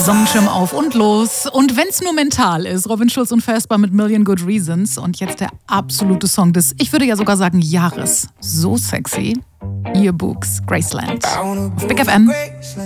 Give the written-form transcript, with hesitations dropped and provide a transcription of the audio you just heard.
Sonnenschirm auf und los. Und wenn's nur mental ist, Robin Schulz und Vesper mit Million Good Reasons. Und jetzt der absolute Song des, ich würde ja sogar sagen, Jahres. So sexy. Yearbooks, Graceland. Auf Big FM.